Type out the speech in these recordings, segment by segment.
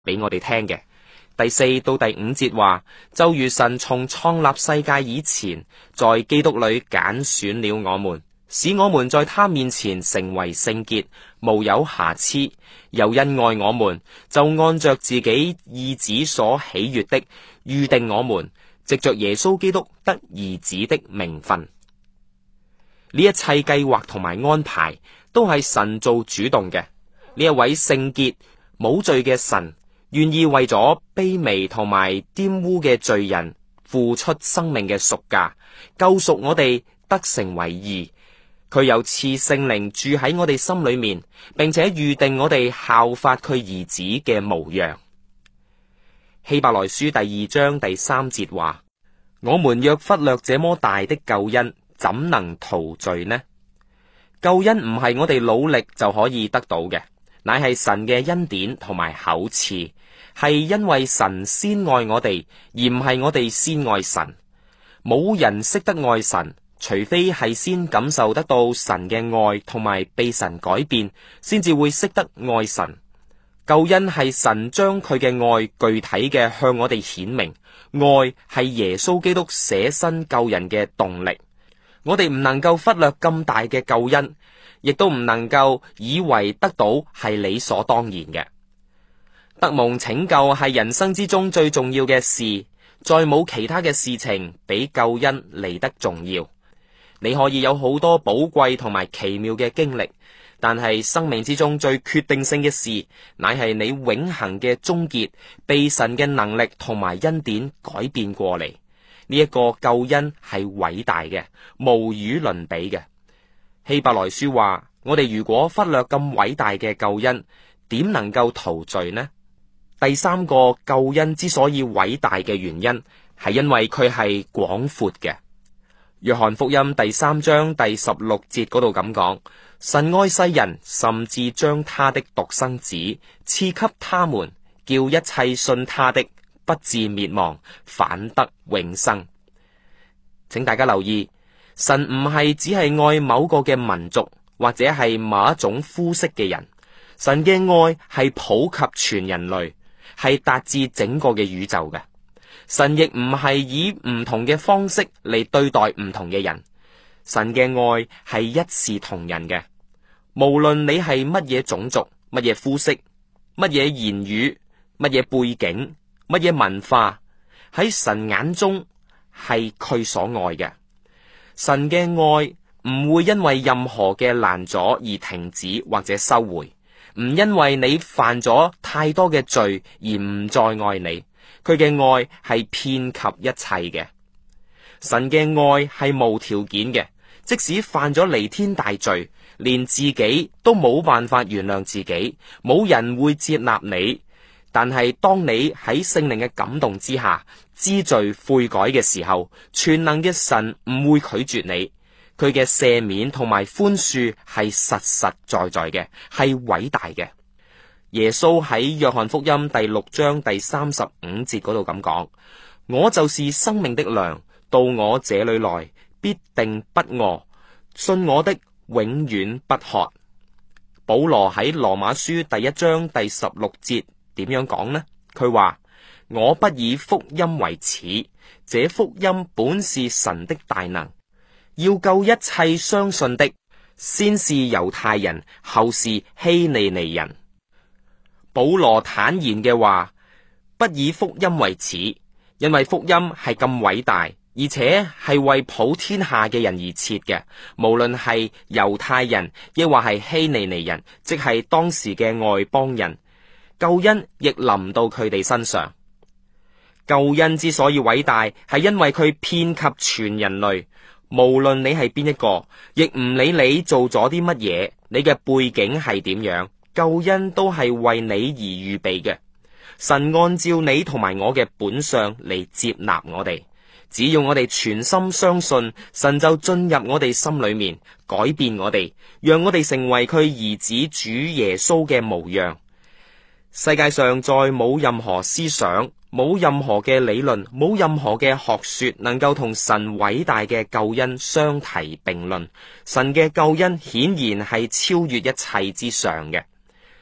俾我哋聽嘅。第4到第5節話，就如神從創立世界以前，在基督裏揀選了我們，使我們在他面前成為聖潔，無有瑕疵。又因愛我們，就按着自己意旨所喜悅的，預定我們藉着耶穌基督得兒子的名分。呢一切計劃同埋安排都係神做主動嘅。呢一位聖潔冇罪嘅神，願意為咗卑微同埋玷污嘅罪人付出生命嘅贖價，救贖我哋得成為義。佢又賜聖靈住喺我哋心裏面，並且預定我哋效法佢兒子嘅模樣。希伯來書第2章第3節話：我們若忽略這麼大的救恩，怎能逃罪呢？救恩唔係我哋努力就可以得到嘅，乃係神嘅恩典同埋厚賜，係因為神先愛我哋，而唔係我哋先愛神。冇人識得愛神，除非係先感受得到神嘅愛同埋被神改變，先至會識得愛神。救恩係神將佢嘅愛具體嘅向我哋顯明，愛係耶穌基督捨身救人嘅動力。我哋唔能夠忽略咁大嘅救恩，亦都唔能夠以為得到係理所當然嘅。得蒙拯救係人生之中最重要嘅事，再冇其他嘅事情比救恩嚟得重要。你可以有好多寶貴同埋奇妙嘅經歷，但係生命之中最決定性嘅事，乃係你永恆嘅終結，被神嘅能力同埋恩典改變過嚟。呢一個救恩係偉大嘅，無與倫比嘅。希伯來書話，我哋如果忽略咁偉大嘅救恩，點能夠逃罪呢？第3個救恩之所以偉大嘅原因，係因為佢係廣闊嘅。約翰福音第3章第16節嗰度咁講：神愛世人，甚至將他的獨生子賜給他們，叫一切信他的不至滅亡，反得永生。請大家留意，神唔係只係愛某個嘅民族或者係某一種膚色嘅人，神嘅愛係普及全人類，係達至整個嘅宇宙嘅。神亦唔係以唔同嘅方式嚟對待唔同嘅人，神嘅愛係一視同仁嘅。無論你係乜嘢種族、乜嘢膚色、乜嘢言語、乜嘢背景、乜嘢文化，喺神眼中係佢所愛嘅。神嘅愛唔會因為任何嘅攔阻而停止或者收回，唔因為你犯咗太多嘅罪而唔再愛你。佢嘅愛係遍及一切嘅。神嘅愛係無條件嘅，即使犯咗彌天大罪，連自己都冇辦法原諒自己，冇人會接納你。但係當你喺聖靈嘅感動之下知罪悔改嘅時候，全能嘅神唔會拒絕你。佢嘅赦免同埋寬恕係實實在在嘅，係偉大嘅。耶穌喺約翰福音第6章第35節嗰度咁講：我就是生命的糧，到我這裏來必定不餓，信我的永遠不渴。保羅喺羅馬書第1章第16節點樣講呢？佢話：我不以福音為恥，這福音本是神的大能，要救一切相信的，先是猶太人，後是希利尼人。保羅坦然嘅話，不以福音為恥，因為福音係咁偉大，而且係為普天下嘅人而設嘅，無論係猶太人亦或係希利尼人，即係當時嘅外邦人，救恩亦臨到佢哋身上。救恩之所以偉大，係因為佢遍及全人類，無論你係邊一個，亦唔理你做咗啲乜嘢，你嘅背景係點樣，救恩都係為你而預備嘅。神按照你同埋我嘅本相嚟接納我哋，只要我哋全心相信，神就進入我哋心裏面，改變我哋，讓我哋成為佢兒子主耶穌嘅模樣。世界上再冇任何思想，冇任何嘅理論，冇任何嘅學說能夠同神偉大嘅救恩相提並論。神嘅救恩顯然係超越一切之上嘅。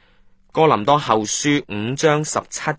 哥林多後書5章17